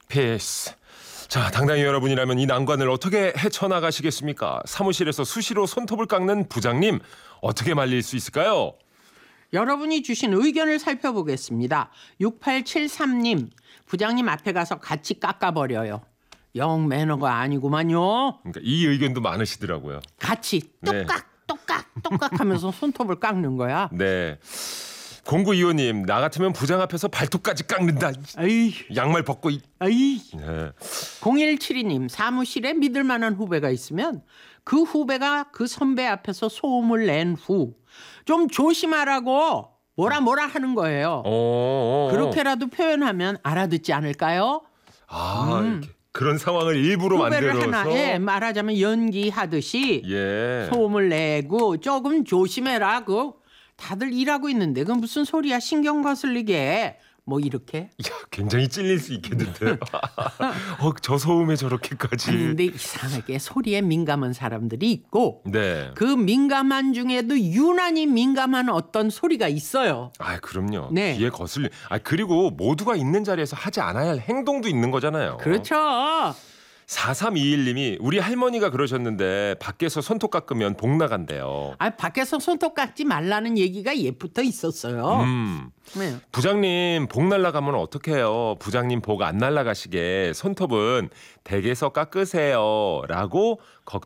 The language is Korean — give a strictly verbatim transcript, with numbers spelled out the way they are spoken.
피스. 자, 당당히 여러분이라면 이 난관을 어떻게 헤쳐나가시겠습니까? 사무실에서 수시로 손톱을 깎는 부장님, 어떻게 말릴 수 있을까요? 여러분이 주신 의견을 살펴보겠습니다. 육팔칠삼 님, 부장님 앞에 가서 같이 깎아버려요. 영 매너가 아니구만요. 그러니까 이 의견도 많으시더라고요. 같이 네. 똑깍 똑깍 똑깍 하면서 손톱을 깎는 거야. 네. 공구이호 님, 나 같으면 부장 앞에서 발톱까지 깎는다. 아이, 양말 벗고. 이- 아이. 네. 공일칠이 님, 사무실에 믿을 만한 후배가 있으면 그 후배가 그 선배 앞에서 소음을 낸 후 좀 조심하라고 뭐라 뭐라 하는 거예요. 어, 어, 어. 그렇게라도 표현하면 알아듣지 않을까요? 아, 이렇게 그런 상황을 일부러 후배를 만들어서. 하나, 예, 말하자면 연기하듯이 예. 소음을 내고 조금 조심해라. 그 다들 일하고 있는데 그 무슨 소리야, 신경 거슬리게. 뭐 이렇게. 야, 굉장히 찔릴 수 있겠는데요. 어, 저 소음에 저렇게까지. 근데 이상하게 소리에 민감한 사람들이 있고 네. 그 민감한 중에도 유난히 민감한 어떤 소리가 있어요. 아, 그럼요. 네. 귀에 거슬리. 아, 그리고 모두가 있는 자리에서 하지 않아야 할 행동도 있는 거잖아요. 그렇죠. 사삼이일 님이 우리 할머니가 그러셨는데 밖에서 손톱 깎으면 복 나간대요. 아, 밖에서 손톱 깎지 말라는 얘기가 예부터 있었어요. 음. 네. 부장님 복 날라가면 어떡해요? 부장님 복 안 날라가시게 손톱은 댁에서 깎으세요. 라고 걱정